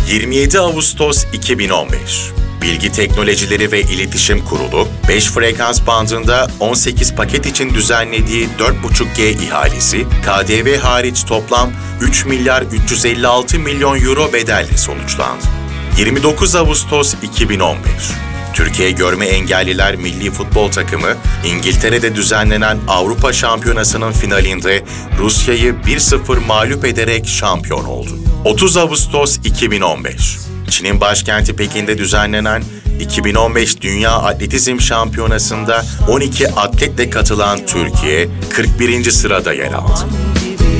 27 Ağustos 2015. Bilgi Teknolojileri ve İletişim Kurulu, 5 frekans bandında 18 paket için düzenlediği 4,5G ihalesi, KDV hariç toplam 3 milyar 356 milyon euro bedelle sonuçlandı. 29 Ağustos 2015. Türkiye Görme Engelliler Milli Futbol Takımı, İngiltere'de düzenlenen Avrupa Şampiyonası'nın finalinde Rusya'yı 1-0 mağlup ederek şampiyon oldu. 30 Ağustos 2015. Çin'in başkenti Pekin'de düzenlenen 2015 Dünya Atletizm Şampiyonası'nda 12 atletle katılan Türkiye, 41. sırada yer aldı.